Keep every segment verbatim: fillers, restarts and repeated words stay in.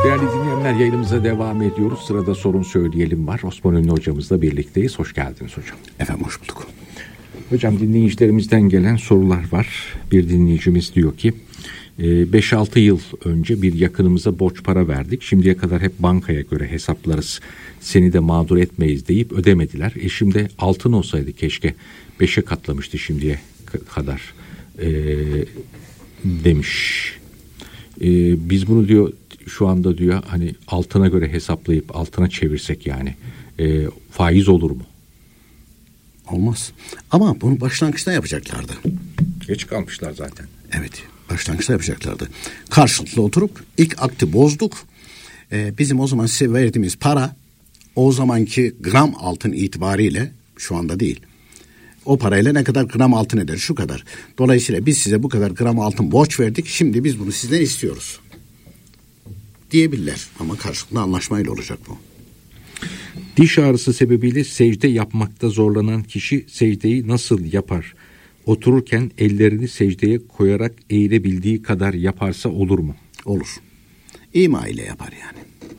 Değerli dinleyenler, yayınımıza devam ediyoruz. Sırada sorun söyleyelim var. Osman Ünlü hocamızla birlikteyiz. Hoş geldiniz hocam. Efendim hoş bulduk. Hocam, dinleyicilerimizden gelen sorular var. Bir dinleyicimiz diyor ki beş altı yıl önce bir yakınımıza borç para verdik. Şimdiye kadar hep bankaya göre hesaplarız. Seni de mağdur etmeyiz deyip ödemediler. Eşim de altın olsaydı keşke beşe katlamıştı şimdiye kadar e, demiş. E, biz bunu diyor şu anda diyor hani altına göre hesaplayıp altına çevirsek yani e, faiz olur mu? Olmaz. Ama bunu başlangıçta yapacaklardı. Geç kalmışlar zaten. Evet, başlangıçta yapacaklardı. Karşılıklı oturup ilk akti bozduk. Ee, bizim o zaman size verdiğimiz para o zamanki gram altın itibariyle, şu anda değil. O parayla ne kadar gram altın eder? Şu kadar. Dolayısıyla biz size bu kadar gram altın borç verdik. Şimdi biz bunu sizden istiyoruz diyebilirler. Ama karşılıklı anlaşmayla olacak bu. Diş ağrısı sebebiyle secde yapmakta zorlanan kişi secdeyi nasıl yapar? Otururken ellerini secdeye koyarak eğilebildiği kadar yaparsa olur mu? Olur. İma ile yapar yani.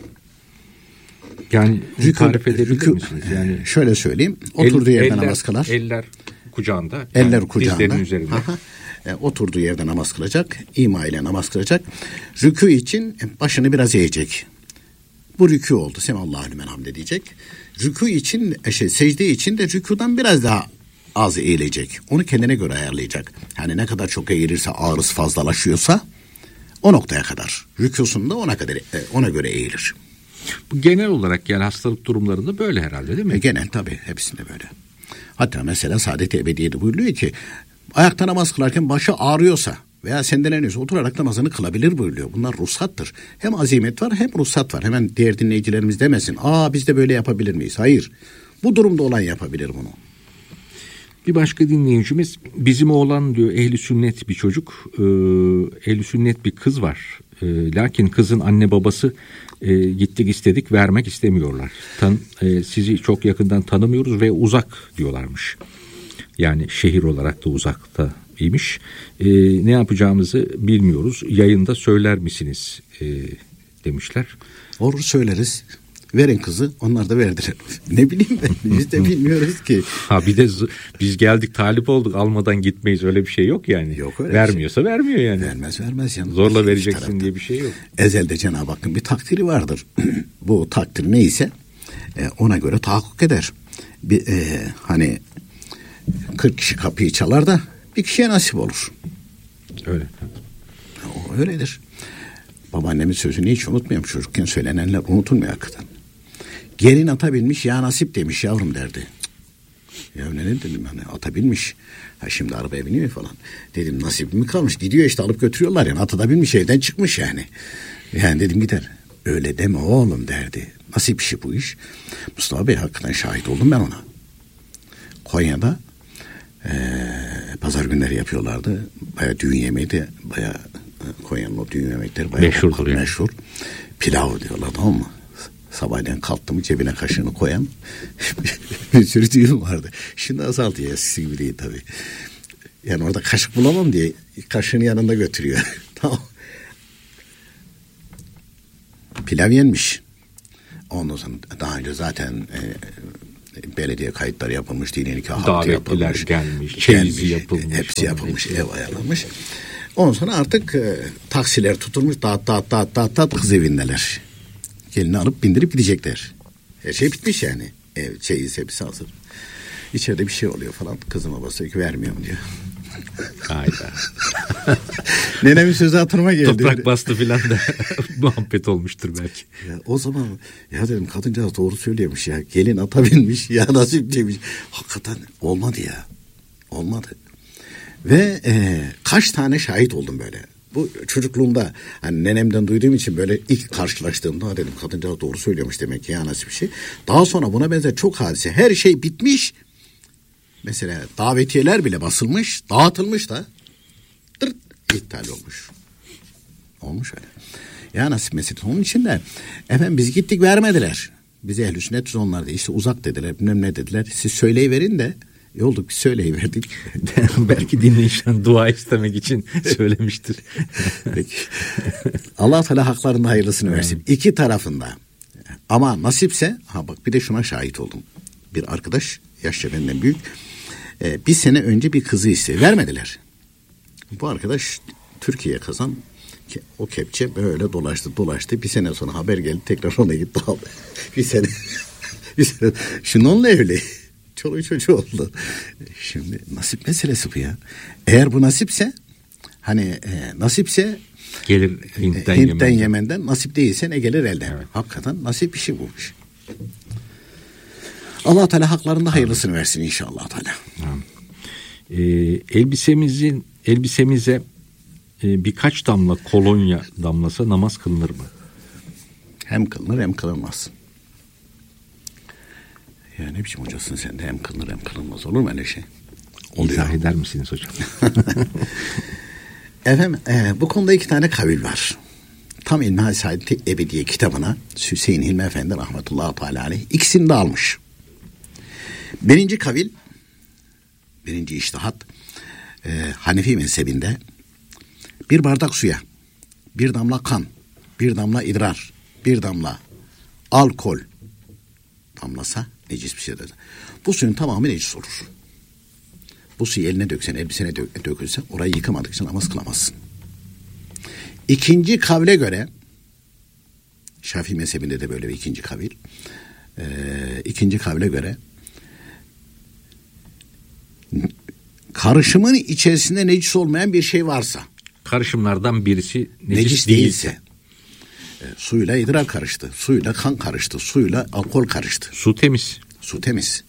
Yani rükû, tarif edebilir rükû, misiniz? Yani şöyle söyleyeyim. Oturduğu el, yerde eller, namaz kılar. Eller kucağında. Eller yani kucağında. Dizlerin üzerinde. E, oturduğu yerde namaz kılacak. İma ile namaz kılacak. Rükû için başını biraz eğecek. Bu rükû oldu. Semallahu limen hamd diyecek. Rükû için, şey, secde için de rükûdan biraz daha az eğilecek. Onu kendine göre ayarlayacak. Yani ne kadar çok eğilirse, ağrısı fazlalaşıyorsa o noktaya kadar. Rükûsunda ona kadar ona göre eğilir. Bu genel olarak yani hastalık durumlarında böyle herhalde değil mi? E, genel tabii, hepsinde böyle. Hatta mesela Saadet-i Ebediye'de buyuruyor ki ayakta namaz kılarken başı ağrıyorsa veya sendeleniyorsa oturarak namazını kılabilir buyuruyor. Bunlar ruhsattır. Hem azimet var hem ruhsat var. Hemen diğer dinleyicilerimiz demesin. Aa biz de böyle yapabilir miyiz? Hayır. Bu durumda olan yapabilir bunu. Bir başka dinleyicimiz, bizim oğlan diyor ehli sünnet bir çocuk. Ee, ehli sünnet bir kız var. Ee, lakin kızın anne babası e, gittik istedik vermek istemiyorlar. Tan, e, sizi çok yakından tanımıyoruz ve uzak diyorlarmış. Yani şehir olarak da uzakta imiş. E, ne yapacağımızı bilmiyoruz. Yayında söyler misiniz e, demişler. Olur, söyleriz. Verin kızı, onlar da verdiler. Ne bileyim ben, biz de bilmiyoruz ki. Ha bir de biz geldik talip olduk, almadan gitmeyiz, öyle bir şey yok yani. Yok öyle vermiyorsa şey. Vermiyor yani. Vermez vermez yani. Zorla vereceksin diye bir şey yok. Ezelde Cenab-ı Hakk'ın bir takdiri vardır. Bu takdir neyse e, ona göre tahakkuk eder. Bir, e, hani kırk kişi kapıyı çalar da bir kişiye nasip olur. Öyle. O öyledir. Babaannemin sözünü hiç unutmuyorum. Çocukken söylenenler unutulmuyor hakikaten. Gelin ata binmiş, ya nasip demiş yavrum derdi. Ya ne dedim hani, ata binmiş. Ha şimdi arabaya biniyor falan. Dedim nasip mi kalmış? Gidiyor işte, alıp götürüyorlar yani. Ata da binmiş, evden çıkmış yani. Yani dedim gider. Öyle deme oğlum derdi. Nasip işi bu iş. Mustafa Bey hakikaten şahit oldum ben ona. Konya'da ee, pazar günleri yapıyorlardı. Bayağı düğün yemeği de bayağı Konya'nın o düğün yemekleri bayağı meşhurdur yani. Meşhur. Pilav diyorlar, tamam mı? Sabahleyin kalktı mı cebine kaşığını koyan bir sürü düğün vardı. Şimdi azaldı ya, eskisi gibi değil tabii. Yani orada kaşık bulamam diye kaşığını yanında götürüyor. Tamam. Pilav yenmiş. Ondan sonra daha önce zaten e, belediye kayıtları yapılmış, dini nikah hattı yapılmış. gelmiş, çeyizi yapılmış. Hepsi yapılmış, ev ayarlanmış. Ondan sonra artık e, taksiler tutulmuş, dağıt dağıt dağıt dağıt dağıt kız evindeler. Gelini alıp bindirip gidecekler. Her şey bitmiş yani. Ev, çeyiz hepsi hazır. İçeride bir şey oluyor falan. Kızın babası diyor ki vermiyorum diyor. Hayda. Nenemin sözü hatırıma geldi. Toprak bastı filan da muhabbet olmuştur belki. Ya, o zaman ya dedim kadıncağız doğru söylüyormuş ya. Gelin ata binmiş ya nasip demiş. Hakikaten olmadı ya. Olmadı. Ve e, kaç tane şahit oldum böyle. Bu çocukluğumda hani nenemden duyduğum için böyle ilk karşılaştığımda dedim kadıncağız doğru söylüyormuş demek ki ya nasip bir şey. Daha sonra buna benzer çok hadise. Her şey bitmiş. Mesela davetiyeler bile basılmış, dağıtılmış da tırt, iptal olmuş. Olmuş öyle. Ya nasip meselesi. Onun için de efendim biz gittik vermediler. Bize ehl-i sünnet onlar da işte uzak dediler, bilmem ne dediler. Siz söyleyiverin de E olduk, söyleyiverdik. Belki dinleyiciden dua istemek için söylemiştir. Peki. Allah Teala haklarında hayırlısını versin. Evet. İki tarafında. Ama nasipse, ha bak bir de şuna şahit oldum. Bir arkadaş, yaşça benden büyük, e, bir sene önce bir kızı istedi. Vermediler. Bu arkadaş Türkiye'ye kazan, o kepçe böyle dolaştı dolaştı. Bir sene sonra haber geldi, tekrar ona gitti aldı. bir sene. bir sene. Şimdi onunla evli. Çoluğu çocuğu oldu. Şimdi nasip meselesi bu ya. Eğer bu nasipse, hani e, nasipse gelir Hint'ten, Hint'ten Yemen'den. Yemen'den, nasip değilse ne gelir elden. Evet. Hakikaten nasip işi bu iş. Allah Teala haklarında hayırlısını versin inşallah Teala. Ee, elbisemizin elbisemize e, birkaç damla kolonya damlasa namaz kılınır mı? Hem kılınır hem kılınmaz. Ya ne biçim hocasın sen de, hem kılınır hem kılınmaz, olur mu öyle şey? Oluyor. İzah eder misiniz hocam? Efendim e, bu konuda iki tane kavil var. Tam İlmihal Saadeti Ebediye kitabına Hüseyin Hilmi Efendi rahmetullahi teala aleyh ikisini de almış. Birinci kavil, birinci içtihat, e, Hanefi mezhebinde bir bardak suya bir damla kan, bir damla idrar, bir damla alkol damlasa necis bir şey dedi. Bu suyun tamamı necis olur. Bu suyu eline döksen, elbisene dö- dökülse orayı yıkamadıkça namaz kılamazsın. İkinci kavle göre, Şafii mezhebinde de böyle bir ikinci kavil, ee, ikinci kavle göre karışımın içerisinde necis olmayan bir şey varsa, karışımlardan birisi necis, necis değilse, değilse e, suyla idrar karıştı, suyla kan karıştı, suyla alkol karıştı. Su temiz. Su temiz.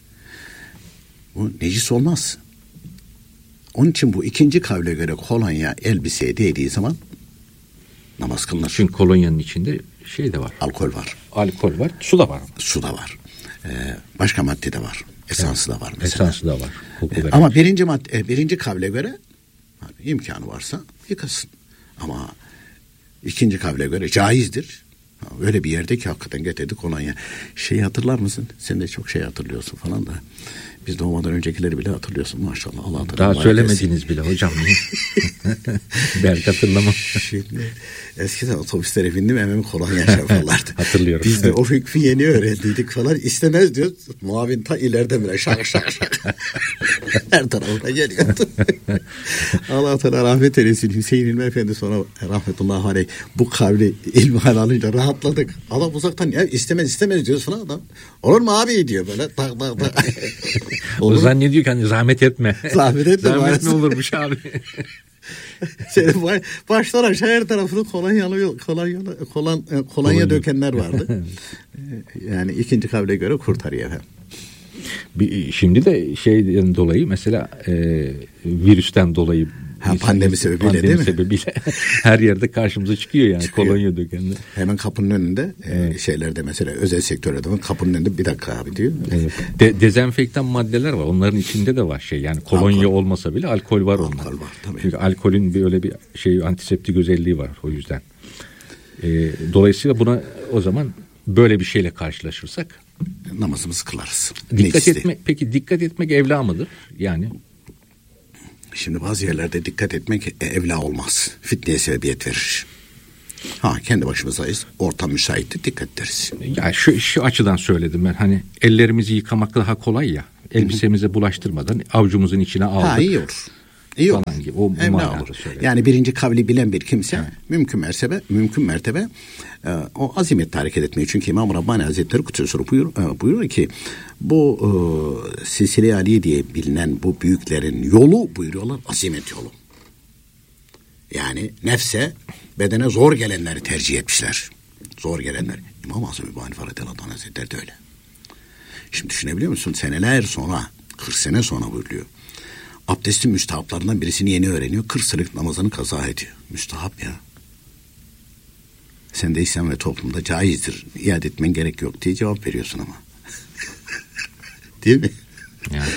Bu necis olmaz. Onun için bu ikinci kavle göre kolonya elbiseye değdiği zaman namaz kılınır. Çünkü kolonyanın içinde şey de var. Alkol var. Alkol var. Su da var. Su da var. Ee, başka madde de var. Esansı evet. da var mesela. Esansı da var. Ee, ama birinci madde, birinci kavle göre hani imkanı varsa yıkasın. Ama ikinci kavle göre caizdir. Öyle bir yerde ki hakikaten getirdik kolonya. Şeyi hatırlar mısın? Sen de çok şey hatırlıyorsun falan da. Biz doğmadan öncekileri bile hatırlıyorsun maşallah. Allah Daha söylemediniz bile hocam. Belki hatırlamam. Şimdi eskiden otobüslere bindim, hemen kolonya yaparlardı. Hatırlıyorum. Biz de o hükmü yeni öğrendiydik falan. İstemez diyor. Muavin ta ileride bile şak şak şak. Her tarafına geliyordu. Allah Teala rahmet eylesin. Hüseyin İlmi Efendi sonra rahmetullahi aleyh bu kavli ilmihal alınca rahatladık. Adam uzaktan ya istemez istemez diyoruz falan adam. Olur mu abi diyor böyle. Tak tak tak. O zannediyor ki hani zahmet etme. Zahmet etme. Zahmet mi olurmuş abi? Senin baş, baştan aşağı her tarafını kolonyalı, kolonyalı, kolan, kolonya, kolonya dökenler vardı. Yani ikinci kavle göre kurtarıyor efendim. Bir, şimdi de şeyden dolayı mesela e, virüsten dolayı ha, pandemi sebebiyle pandemi değil mi? Sebebiyle her yerde karşımıza çıkıyor yani çıkıyor. Kolonya dökenler. Hemen kapının önünde evet. e, şeylerde mesela özel sektörde kapının önünde bir dakika abi diyor. Evet. De, dezenfektan maddeler var. Onların içinde de var şey yani kolonya alkol. Olmasa bile alkol var onda. Alkol var tabii. Çünkü alkolün bir öyle bir şey antiseptik özelliği var o yüzden. E, dolayısıyla buna o zaman böyle bir şeyle karşılaşırsak namazımızı kılarız. Dikkat etme, peki dikkat etmek evla mıdır? Yani şimdi bazı yerlerde dikkat etmek evla olmaz. Fitneye sebebiyet verir. Ha kendi başımızdayız. Ortam müsaittir, dikkat ederiz. Ya şu, şu açıdan söyledim ben. Hani ellerimizi yıkamak daha kolay ya. Elbisemize bulaştırmadan avucumuzun içine aldık. Ha iyi olur. İyi olur. Gibi. O evla olur. Söyledim. Yani birinci kavli bilen bir kimse evet. mümkün mertebe mümkün mertebe e, o azimetle hareket etmeyi. Çünkü İmam Rabbani Hazretleri Kutsal buyur, e, buyuruyor ki bu e, Silsile-i Aliye diye bilinen bu büyüklerin yolu buyuruyorlar azimet yolu. Yani nefse, bedene zor gelenleri tercih etmişler. Zor gelenler. İmam-ı Azam İbn Hanife radıyallahu anh Hazretleri de öyle. Şimdi düşünebiliyor musun? Seneler sonra, kırk sene sonra buyuruyor. Abdestin müstahaplarından birisini yeni öğreniyor. kırk senelik namazını kaza ediyor. Müstahap ya. Sen de İslam ve toplumda caizdir. İade etmen gerek yok diye cevap veriyorsun ama. Değil mi? Yani.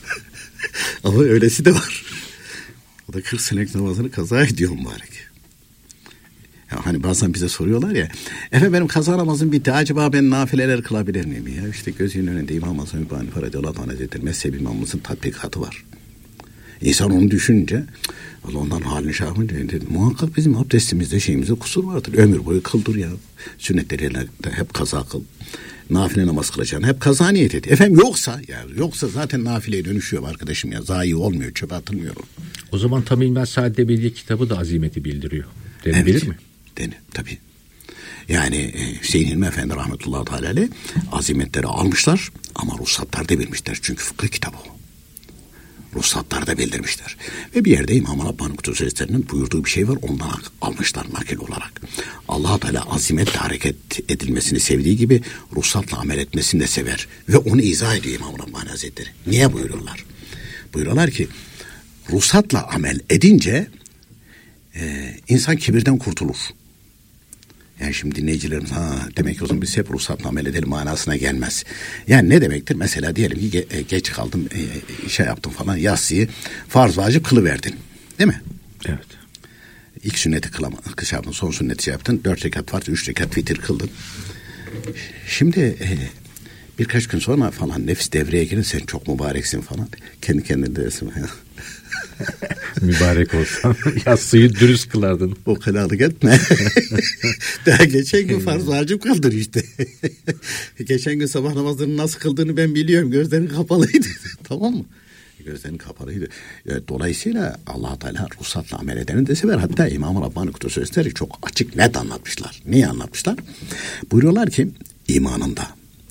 Ama öylesi de var. O da kırk senelik namazını kaza ediyor mübarek. Ya Hani bazen bize soruyorlar ya, efendim benim kaza namazım bitti, acaba ben nafileler kılabilir miyim? Ya işte gözünün önünde İmam Hasan İbn Hanife radıyallahu anh hazretleri mezhebi imamımızın tatbikatı var. İnsan onu düşününce, Allah ondan halini şey yapınca, muhakkak bizim abdestimizde şeyimizde kusur vardır. Ömür boyu kıldır ya. Sünnetleri hep kaza kıl. Nafile namaz kılacağını hep kaza niyet et. Efendim yoksa, ya yoksa zaten nafileye dönüşüyor arkadaşım ya. Zayi olmuyor, çöpe atılmıyor. O zaman Tam İlmez Saadet Belli kitabı da azimeti bildiriyor. Denebilir evet, mi? Denir tabii. Yani Hüseyin Hilmi Efendi rahmetullahi teala aleyh azimetleri almışlar ama ruhsatlar da bilmişler. Çünkü fıkıh kitabı o. Ruhsatlar da bildirmişler. Ve bir yerde İmam Rabbani Kudüs Hazretleri'nin buyurduğu bir şey var. Ondan almışlar nakil olarak. Allah Teala azimetle hareket edilmesini sevdiği gibi ruhsatla amel etmesini de sever. Ve onu izah ediyor İmam Rabbani Hazretleri. Niye buyuruyorlar? Buyuruyorlar ki ruhsatla amel edince e, insan kibirden kurtulur. Yani şimdi dinleyicilerimiz ha demek ki o zaman biz hep ruhsatla amel edelim manasına gelmez. Yani ne demektir? Mesela diyelim ki ge- geç kaldım, e, şey yaptım falan, yatsıyı farz vacip kılıverdin. Değil mi? Evet. İlk sünneti kılamadın, kış yaptın, son sünneti şey yaptın, dört rekat farz, üç rekat vitir kıldın. Şimdi e, birkaç gün sonra falan nefis devreye girin, sen çok mübareksin falan. Kendi kendine dersin. Mübarek olsan yatsıyı dürüst kılardın. O kalalık etme. Daha geçen gün farz vacip kıldır işte. Geçen gün sabah namazlarını nasıl kıldığını ben biliyorum. Gözlerin kapalıydı. Tamam mı? Gözlerin kapalıydı. Dolayısıyla Allah Teala ruhsatla amel edeni de sever. Hatta İmam Rabbani Kudüs Hazretleri çok açık net anlatmışlar. Niye anlatmışlar? Buyuruyorlar ki imanında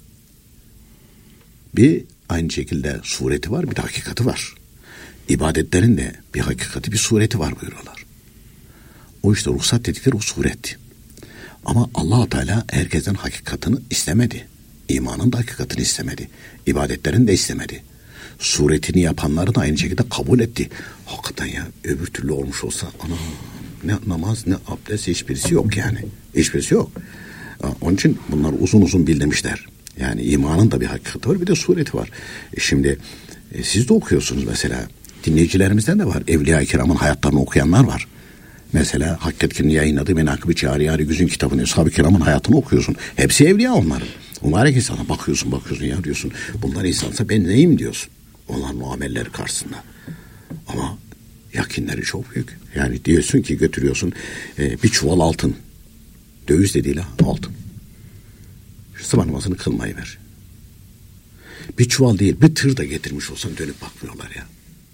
bir aynı şekilde sureti var, bir de hakikati var. İbadetlerin de bir hakikati, bir sureti var buyuruyorlar. O işte ruhsat dedikleri o suret. Ama Allah Teala herkesin hakikatini istemedi. İmanın da hakikatini istemedi. İbadetlerin de istemedi. Suretini yapanları da aynı şekilde kabul etti. Hakikaten ya öbür türlü olmuş olsa ana ne namaz ne abdest hiçbirisi yok yani. Hiçbirisi yok. Onun için bunlar uzun uzun bildirmişler. Yani imanın da bir hakikati var, bir de sureti var. E şimdi e, siz de okuyorsunuz mesela. Dinleyicilerimizden de var. Evliya-i Kiram'ın hayatlarını okuyanlar var. Mesela Hakketkin'in yayınladığı Menakıb-ı Çağrı Güzün kitabını, Ashab-ı Kiram'ın hayatını okuyorsun. Hepsi evliya onların. Mübarek insana bakıyorsun bakıyorsun ya diyorsun. Bunlar insansa ben neyim diyorsun. Onların o amelleri karşısında. Ama yakinleri çok büyük. Yani diyorsun ki götürüyorsun e, bir çuval altın. Döviz dediğiyle altın. Şu sabah namazını kılmayı ver. Bir çuval değil bir tır da getirmiş olsan dönüp bakmıyorlar ya.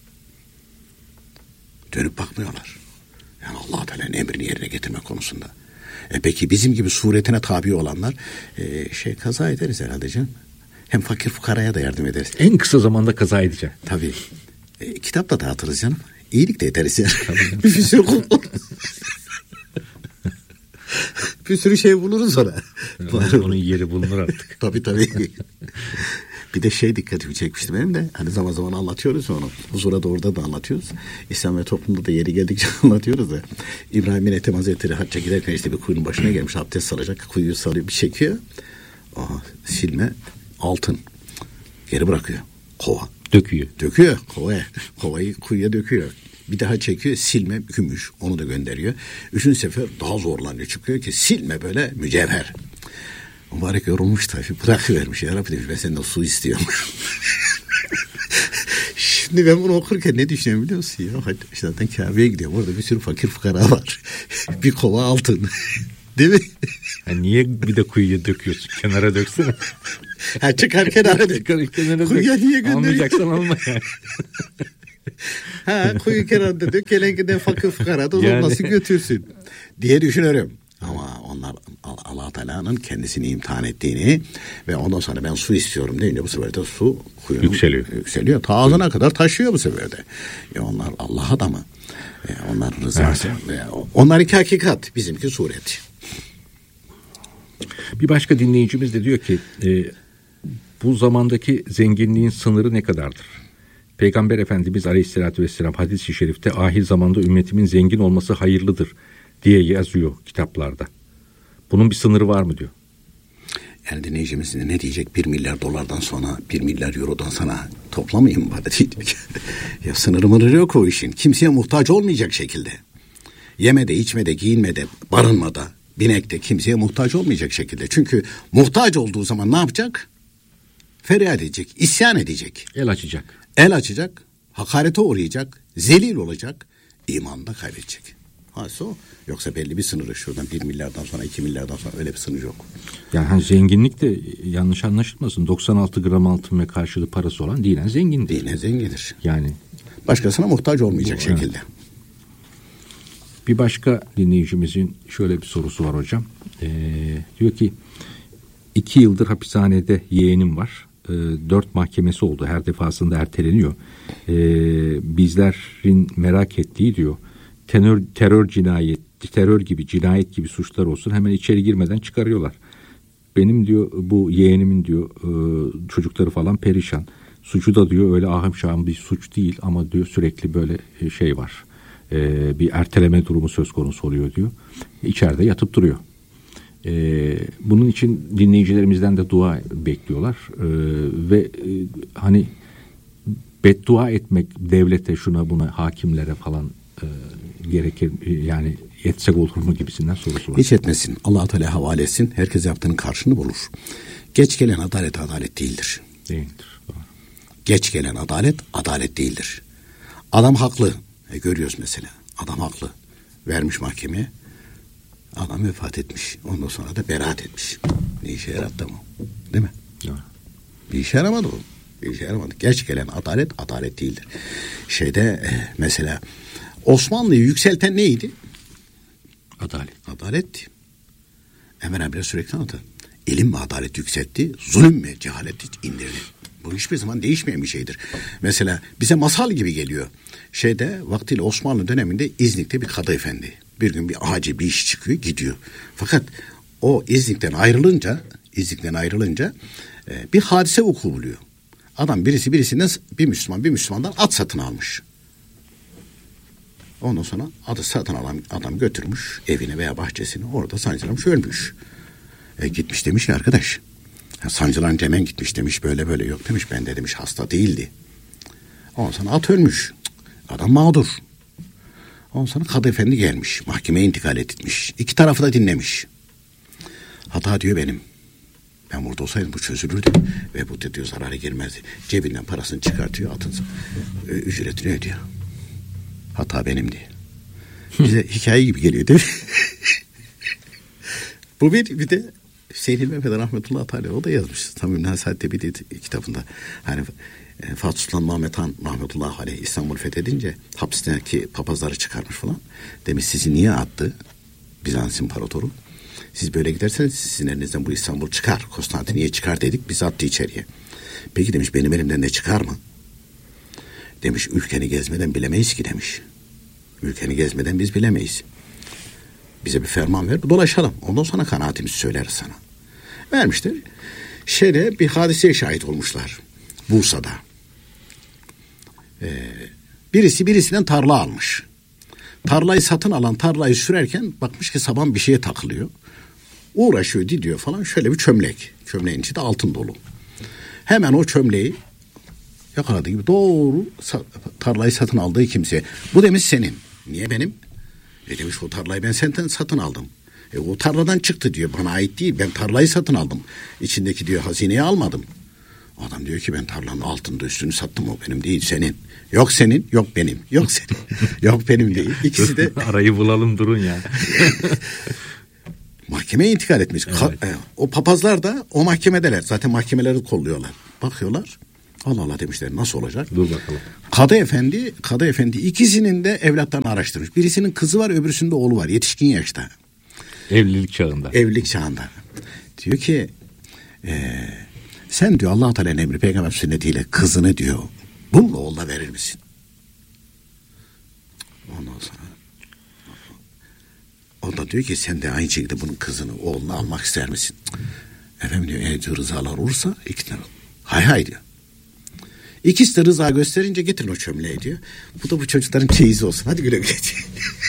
Dönüp bakmıyorlar. Yani Allah Teala'nın emrini yerine getirme konusunda. E peki bizim gibi suretine tabi olanlar e, şey kaza ederiz herhalde canım. Hem fakir fukaraya da yardım ederiz. En kısa zamanda kaza edeceğim. Tabii. E, kitap da dağıtırız canım. İyilik de ederiz yani. Bir sürü bir sürü şey buluruz ona. Yani onun yeri bulunur artık. Tabii tabii. Bir de şey dikkatimi çekmişti benim de. Hani zaman zaman anlatıyoruz onu. Huzura da orada da anlatıyoruz. İslam ve toplumda da yeri geldikçe anlatıyoruz da. İbrahim bin Ethem Hazretleri hacca giderken işte bir kuyunun başına gelmiş. Abdest salacak. Kuyuyu salıyor bir çekiyor. Aha, silme altın. Geri bırakıyor. Kova. Döküyor. Döküyor kovaya. Kovayı kuyuya döküyor. Bir daha çekiyor silme gümüş. Onu da gönderiyor. Üçüncü sefer daha zorlanıyor. Çıkıyor ki silme böyle mücevher. Mübarek yorulmuş tabii. Bırakıvermiş. Ya Rabbi demiş ben senden su istiyorum. Şimdi ben bunu okurken ne düşünüyorum biliyor musun? Ya hadi zaten Kabe'ye gidiyorum. Orada bir sürü fakir fukara var. Bir kova altın. Değil mi? Ha, niye bir de kuyuya döküyorsun? Kenara döksene. Ha, çıkar kenara dök. Kenara Kuyuya dök. niye gönderiyorsun? Almayacaksan alma yani. Ha, kuyu kenarında dök. Gelen giden fakir fukara da Yani. olması götürsün diye düşünüyorum. Ama onlar Allah Teala'nın kendisini imtihan ettiğini ve ondan sonra ben su istiyorum deyince bu sefer de su kuyunun yükseliyor. Yükseliyor. Ta ağzına kadar taşıyor bu sefer de. E onlar Allah adamı. E onların rızası. Evet. E onlar iki hakikat. Bizimki suret. Bir başka dinleyicimiz de diyor ki e, bu zamandaki zenginliğin sınırı ne kadardır? Peygamber Efendimiz Aleyhisselatü Vesselam hadis-i şerifte ahir zamanda ümmetimin zengin olması hayırlıdır diye yazıyor kitaplarda. Bunun bir sınırı var mı diyor. Yani dinleyicimiz ne diyecek? Bir milyar dolardan sonra bir milyar eurodan sana toplamayayım mı bana diyecek. Ya sınırı mınırı yok o işin. Kimseye muhtaç olmayacak şekilde. Yemede, içmede, giyinmede, barınmada, binekte kimseye muhtaç olmayacak şekilde. Çünkü muhtaç olduğu zaman ne yapacak? Feryat edecek, isyan edecek. El açacak. El açacak, hakarete uğrayacak, zelil olacak, imanını da kaybedecek. Hası o. Yoksa belli bir sınırı, şuradan bir milyardan sonra, iki milyardan sonra öyle bir sınır yok. Yani hani zenginlik de yanlış anlaşılmasın. doksan altı gram altın ve karşılığı parası olan dinen zengindir. Dinen zengindir. Yani başkasına muhtaç olmayacak bu, şekilde. Evet. Bir başka dinleyicimizin şöyle bir sorusu var hocam. Ee, diyor ki iki yıldır hapishanede yeğenim var. Ee, dört mahkemesi oldu. Her defasında erteleniyor. Ee, bizlerin merak ettiği diyor. Terör, terör cinayet, terör gibi, cinayet gibi suçlar olsun. Hemen içeri girmeden çıkarıyorlar. Benim diyor bu yeğenimin diyor e, çocukları falan perişan. Suçu da diyor öyle ahım şahım bir suç değil ama diyor sürekli böyle şey var. E, bir erteleme durumu söz konusu oluyor diyor. İçeride yatıp duruyor. E, bunun için dinleyicilerimizden de dua bekliyorlar. E, ve e, hani beddua etmek devlete, şuna buna, hakimlere falan e, gerekir yani etsek olur mu gibisinden sorusu var. Hiç etmesin. Allah-u Teala havale etsin. Herkes yaptığının karşını bulur. Geç gelen adalet adalet değildir. Değildir. Doğru. Geç gelen adalet adalet değildir. Adam haklı. E, görüyoruz mesela. Adam haklı. Vermiş mahkemeye. Adam vefat etmiş. Ondan sonra da beraat etmiş. Ne işe yarattı mı? Değil mi? Doğru. Bir işe yaramadı o. Bir işe yaramadı. Geç gelen adalet adalet değildir. Şeyde e, mesela Osmanlı'yı yükselten neydi? Adalet. Adalet. Emre Emre sürekli anlatır. İlim ve adalet yükseltti, zulüm ve cehalet indirdi. Bu hiçbir zaman değişmeyen bir şeydir. Mesela bize masal gibi geliyor. Şeyde vaktiyle Osmanlı döneminde İznik'te bir kadı efendi. Bir gün bir acil bir iş çıkıyor, gidiyor. Fakat o İznik'ten ayrılınca, İznik'ten ayrılınca e, bir hadise vuku buluyor. Adam birisi birisinden bir Müslüman bir Müslümandan at satın almış. Ondan sonra adı satın alan adam götürmüş evine veya bahçesine, orada sancılamış ölmüş. E, gitmiş demiş ya arkadaş. Sancılanınca hemen gitmiş demiş, böyle böyle yok demiş, ben de demiş hasta değildi. Ondan sonra at ölmüş. Adam mağdur. Ondan sonra kadı efendi gelmiş. Mahkemeye intikal etmiş. İki tarafı da dinlemiş. Hata diyor benim. Ben burada olsaydım bu çözülürdü. Ve bu diyor zarara girmezdi. Cebinden parasını çıkartıyor, atın e, ücretini ödüyor. Hata benim diye. Bize hikaye gibi geliyor değil mi? Bu bir, bir de Hüseyin İlmi Efendi rahmetullahi teala o da yazmış. Samimi Nasihat'te bir de kitabında. Hani e, Fatih Sultan Mehmet Han rahmetullahi aleyh İstanbul'u fethedince hapisteki papazları çıkarmış falan. Demiş sizi niye attı Bizans İmparatoru? Siz böyle giderseniz sizin elinizden bu İstanbul çıkar. Konstantiniye çıkar dedik, bizi attı içeriye. Peki demiş benim elimden ne çıkar mı? Demiş ülkeni gezmeden bilemeyiz ki demiş. Ülkeni gezmeden biz bilemeyiz. Bize bir ferman ver, dolaşalım. Ondan sonra kanaatimizi söyleriz sana. Vermişler. Şeyde bir hadiseye şahit olmuşlar. Bursa'da. Ee, birisi birisinden tarla almış. Tarlayı satın alan tarlayı sürerken bakmış ki saban bir şeye takılıyor. Uğraşıyor, didiyor falan. Şöyle bir çömlek. Çömleğin içi de altın dolu. Hemen o çömleği yakaladığı gibi doğru tarlayı satın aldığı kimseye. Bu demiş senin. Niye benim? E demiş o tarlayı ben senden satın aldım. E o tarladan çıktı diyor, bana ait değil, ben tarlayı satın aldım. İçindeki diyor hazineyi almadım. Adam diyor ki ben tarlanın altında üstünü sattım, o benim değil senin. Yok senin, yok benim. Yok senin, yok benim değil. İkisi de. Arayı bulalım durun ya. Mahkemeye intikal etmiş. Evet. Ka- e, o papazlar da o mahkemedeler. Zaten mahkemeleri kolluyorlar. Bakıyorlar. Allah Allah demişler, nasıl olacak? Dur bakalım. Kadı efendi, kadı efendi ikisinin de evlatlarını araştırmış. Birisinin kızı var, öbürsünün de oğlu var. Yetişkin yaşta. Evlilik çağında. Evlilik çağında. Diyor ki e, sen diyor Allah-u Teala'nın emri peygamber sünnetiyle kızını diyor bununla oğluna verir misin? Ondan sonra o da diyor ki sen de aynı şekilde bunun kızını oğluna almak ister misin? Efendim diyor eğer diyor rızalar olursa ikna. Hay hay diyor. İkisi de rıza gösterince getirin o çömleği diyor. Bu da bu çocukların çeyizi olsun. Hadi güle güle diyor.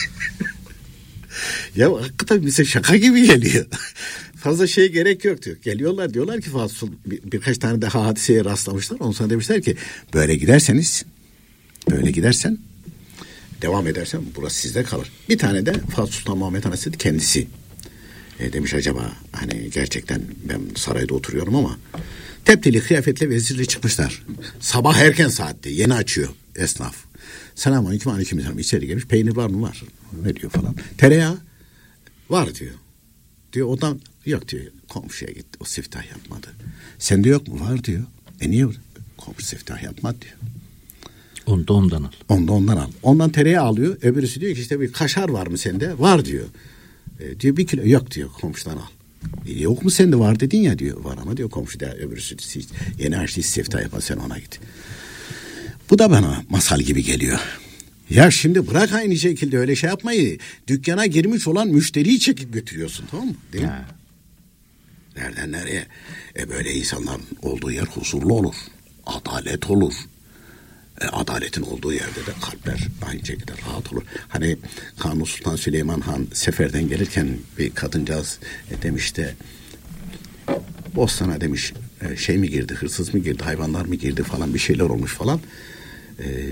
Ya hakikaten bize şaka gibi geliyor. Fazla şey gerek yok diyor. Geliyorlar diyorlar ki Fatih Sultan bir, birkaç tane daha hadiseye rastlamışlar. Ondan sonra demişler ki böyle giderseniz böyle gidersen devam edersem burası sizde kalır. Bir tane de Fatih Sultan Muhammed Han Hazretleri kendisi e, demiş acaba hani gerçekten ben sarayda oturuyorum ama teptili kıyafetle vezirle çıkmışlar. Sabah erken saatte yeni açıyor esnaf. Selamünaleyküm, aleykümselam. İçeri gelmiş. Peynir var mı? Var. Ne diyor falan. Tereyağı var diyor. Diyor odan yok diyor. Komşuya gitti. O siftah yapmadı. Sende yok mu? Var diyor. E niye? Komşu siftah yapmadı diyor. Onu da ondan al. Onu da ondan al. Ondan tereyağı alıyor. Öbürüsü diyor ki işte bir kaşar var mı sende? Var diyor. E, diyor bir kilo. Yok diyor. Komşudan al. E, yok mu sende? Var dedin ya diyor. Var ama diyor komşu da öbürüsü yeni her şeyi siftah yapan sen ona git. Bu da bana masal gibi geliyor. Ya şimdi bırak aynı şekilde öyle şey yapmayı. Dükkana girmiş olan müşteriyi çekip götürüyorsun, tamam mı? Değil mi? Ha. Nereden nereye? E böyle insanların olduğu yer huzurlu olur. Adalet olur. E, adaletin olduğu yerde de kalpler aynı şekilde rahat olur. Hani Kanuni Sultan Süleyman Han seferden gelirken bir kadıncağız e, demiş de Bostan'a demiş e, şey mi girdi, hırsız mı girdi, hayvanlar mı girdi falan bir şeyler olmuş falan. E,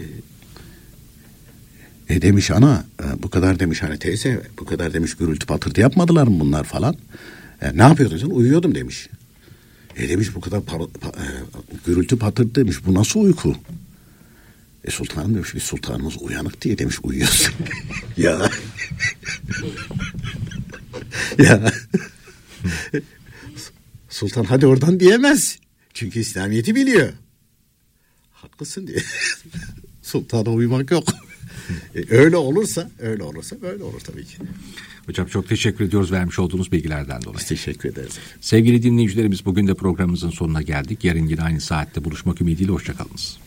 e demiş ana e, bu kadar demiş hani teyze bu kadar demiş gürültü patırtı yapmadılar mı bunlar falan. E, ne yapıyordun sen? Uyuyordum demiş. E demiş bu kadar par- pa- e, gürültü patırtı demiş bu nasıl uyku? E sultanım demiş biz sultanımız uyanık diye demiş uyuyorsun. ya. ya. Sultan hadi oradan diyemez. Çünkü İslamiyet'i biliyor. Haklısın diye. Sultana uymak yok. e, öyle olursa, öyle olursa böyle olur tabii ki. Hocam çok teşekkür ediyoruz vermiş olduğunuz bilgilerden dolayı. Biz teşekkür ederiz. Sevgili dinleyicilerimiz bugün de programımızın sonuna geldik. Yarın yine aynı saatte buluşmak ümidiyle hoşçakalınız.